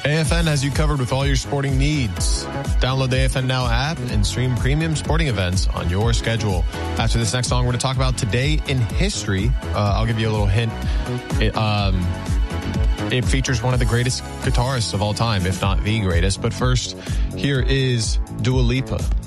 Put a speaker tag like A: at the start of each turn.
A: AFN has you covered with all your sporting needs. Download the AFN Now app and stream premium sporting events on your schedule. After this next song, we're going to talk about Today in History. I'll give you a little hint. It features one of the greatest guitarists of all time, if not the greatest. But first, here is Dua Lipa.